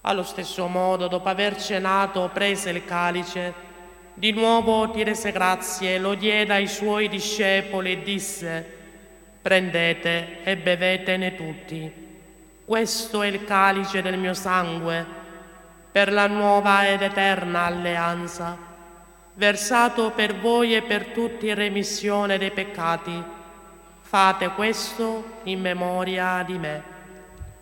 Allo stesso modo, dopo aver cenato, prese il calice, di nuovo ti rese grazie, lo diede ai suoi discepoli e disse: prendete e bevetene tutti. Questo è il calice del mio sangue, per la nuova ed eterna alleanza, versato per voi e per tutti in remissione dei peccati. Fate questo in memoria di me.